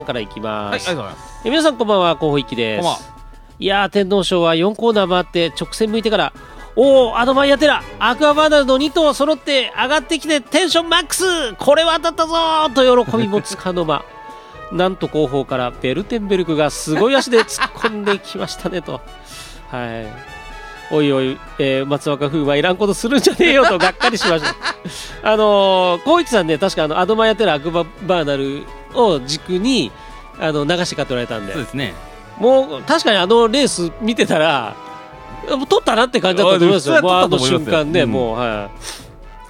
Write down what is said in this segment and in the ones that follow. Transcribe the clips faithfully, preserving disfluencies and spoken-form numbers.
からいきます。 はい、ありがとうございます。 え皆さんこんばんは、広報一輝です。 こんばんは。 いやー、天皇賞はよんコーナー回って直線向いてから、おお、アドマイヤテラ、アクアバーナルのに頭揃って上がってきてテンションマックス、これは当たったぞーと喜びもつかの間なんと後方からベルテンベルクがすごい足で突っ込んできましたねと。はい、おいおい、えー、松若風はいらんことするんじゃねえよとがっかりしましたあのー、光一さんね、確かあのアドマイヤテラ、アクアバーナルを軸にあの流して買っておられたんで、 そうですね、 もう確かにあのレース見てたらもう取ったなって感じだったと思いますよ。もうあの瞬間ね、うん、もうはい、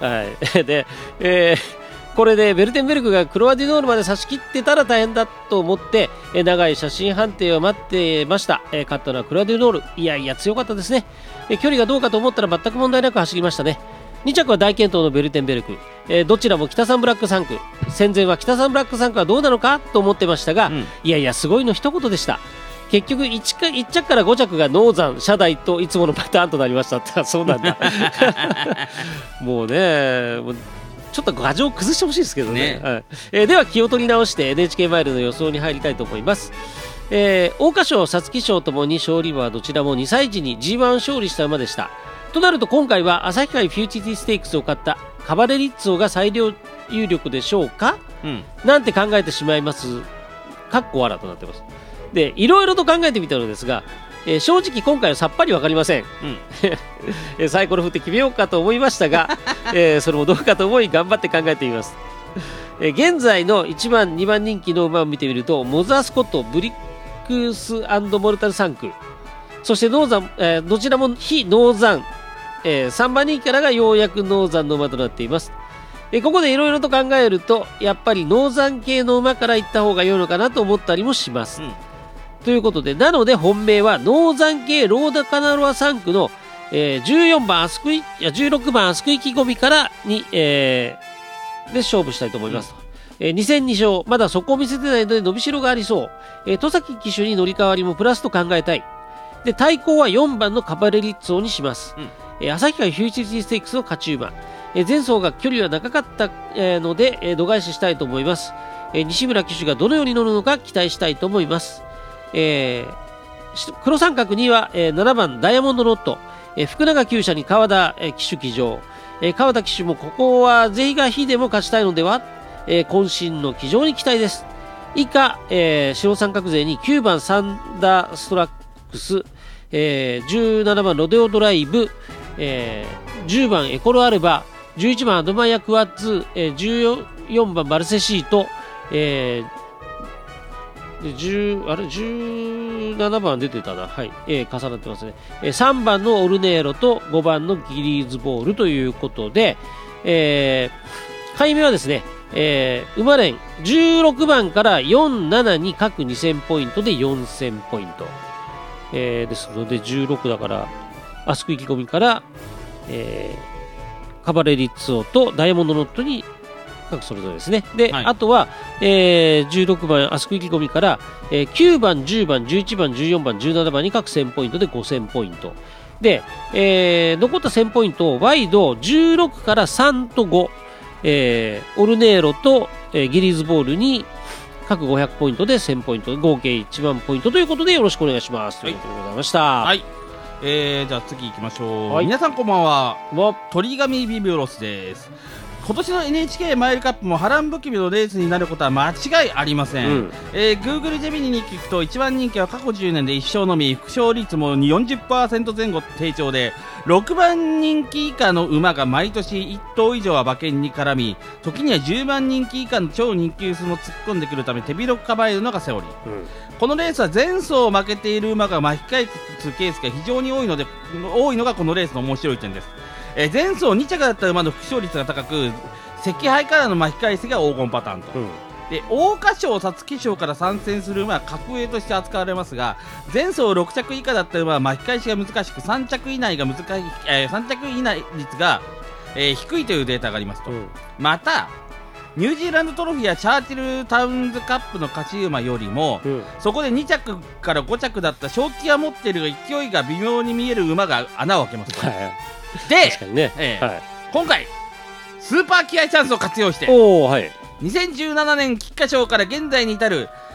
はい、で、えー、これでベルテンベルクがクロアディノールまで差し切ってたら大変だと思って、えー、長い写真判定を待ってました。えー、勝ったのはクロアディノール、いやいや強かったですね。えー、距離がどうかと思ったら全く問題なく走りましたね。に着は大健闘のベルテンベルク、えー、どちらも北サンブラックさん区、戦前は北サンブラックさん区はどうなのかと思ってましたが、うん、いやいやすごいの一言でした。結局 1, かいち着からご着がノーザン、シャダイといつものパターンとなりましたってそうなんだもうね、もうちょっと牙城崩してほしいですけど ね, ね、はい、えー、では気を取り直して エヌエイチケー マイルの予想に入りたいと思います。えー、桜花賞、皐月賞ともに勝利馬はどちらもにさい時に ジーワン 勝利した馬でした。となると今回は旭海フューチリティステークスを勝ったカバレリッツォが最有力でしょうか、うん、なんて考えてしまいます。かっこ笑となってます。でいろいろと考えてみたのですが、えー、正直今回はさっぱり分かりません、うん、サイコロ振って決めようかと思いましたが、えー、それもどうかと思い頑張って考えてみます。えー、現在のいちばんにばん人気の馬を見てみると、モザースコット、ブリックス&モルタルさん区、そしてノーザン、えー、どちらも非ノーザン、えー、さんばん人気からがようやくノーザンの馬となっています。えー、ここでいろいろと考えるとやっぱりノーザン系の馬から行った方が良いのかなと思ったりもします、うん、ということで、なので本命はノーザン系ローダカナロアさん区の、えー、じゅうよんばんアスクイいやじゅうろくばんアスク意気込みからに、えー、で勝負したいと思います、うん、えー、に戦に勝、まだそこを見せてないので伸びしろがありそう、えー、戸崎騎手に乗り換わりもプラスと考えたい。で対抗はよんばんのカバレリッツォにします、うん、えー、旭海フューチリティステークスの勝ち馬、えー、前走が距離は長かった、えー、ので、えー、度外視したいと思います、えー、西村騎手がどのように乗るのか期待したいと思います。えー、黒三角には、えー、ななばんダイヤモンドロット、えー、福永厩舎に川田、えー、騎手騎乗、えー、川田騎手もここは是非が非でも勝ちたいのでは、えー、渾身の騎乗に期待です。以下、えー、白三角勢にきゅうばんサンダーストラックス、えー、じゅうななばんロデオドライブ、えー、じゅうばんエコロアルバ、じゅういちばんアドマイヤクワッツ、えー、じゅうよんばんバルセシート、えー、10あれじゅうななばん出てたな、はい、えー、重なってますね、えー、さんばんのオルネーロとごばんのギリーズボールということで、えー、買い目はですね、えー、馬連じゅうろくばんからよん、ななに各にせんポイントでよんせんポイント、えー、ですのでじゅうろくだからアスク意気込みから、えー、カバレリッツォとダイヤモンドノットに各それぞれですね。で、はい、あとは、えー、じゅうろくばんアスク意気込みから、えー、きゅうばん、じゅうばん、じゅういちばん、じゅうよんばん、じゅうななばんに各せんポイントでごせんポイントで、えー、残ったせんポイントをワイドじゅうろくからさんとご、えー、オルネーロと、えー、ギリーズボールに各ごひゃくポイントでせんポイント、合計いちまんポイントということでよろしくお願いします、はい、ということでございました。 はい、えー、じゃあ次行きましょう、はい、皆さんこんばんは。鳥神ビビオロスです。今年の エヌエイチケー マイルカップも波乱含みのレースになることは間違いありません、うん、えー、Google ジェミニに聞くといちばん人気は過去じゅうねんでいっ勝のみ、副勝率も よんじゅっパーセント 前後低調で、ろくばん人気以下の馬が毎年いっ頭以上は馬券に絡み、時にはじゅうばん人気以下の超人気薄も突っ込んでくるため手広く構えるのがセオリー、うん、このレースは前走負けている馬が巻き返すケースが非常に多いので多いのがこのレースの面白い点です。えー、前走に着だった馬の副勝率が高く、赤敗からの巻き返しが黄金パターンと、うん、で桜花賞、皐月賞から参戦する馬は格上として扱われますが、前走ろく着以下だった馬は巻き返しが難しく、さん着以内が難しい、えー、さん着以内率が、えー、低いというデータがありますと、うん、またニュージーランドトロフィーやチャーチルタウンズカップの勝ち馬よりも、うん、そこでに着からご着だった正気は持っているが勢いが微妙に見える馬が穴を開けますと、はい、で、確かにね、えーはい、今回スーパー気合チャンスを活用して、おー、はい、にせんじゅうななねん菊花賞から現在に至る